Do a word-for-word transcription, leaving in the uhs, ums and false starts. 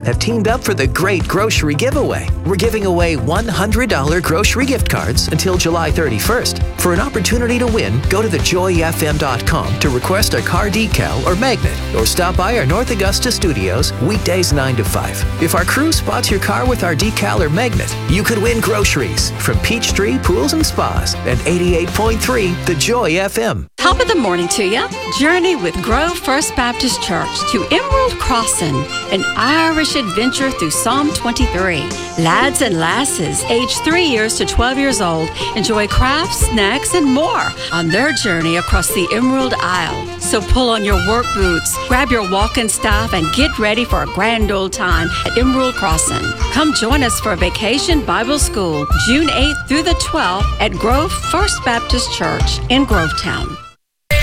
have teamed up for the Great Grocery Giveaway. We're giving away one hundred dollars grocery gift cards until July thirty-first. For an opportunity to win, go to the joy f m dot com to request a car decal or magnet, or stop by our North Augusta studios weekdays nine to five. If our crew spots your car with our decal or magnet, you could win groceries from Peachtree Pools and Spas and eighty-eight point three The Joy F M. Top of the morning to you. Journey with Grove First Baptist Church to Emerald Crossing, an Irish adventure through Psalm twenty-three. Lads and lasses, aged three years to twelve years old, enjoy crafts, snacks, and more on their journey across the Emerald Isle. So pull on your work boots, grab your walking staff, and get ready for a grand old time at Emerald Crossing. Come join us for Vacation Bible School, June eighth through the twelfth at Grove First Baptist Church in Grovetown.